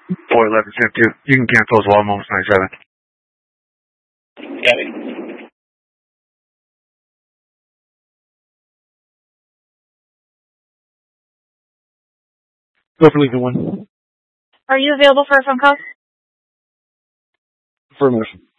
for 11:50. You can cancel as well, Moments 97. Got it. Go for Lincoln 1. Are you available for a phone call? Affirmative.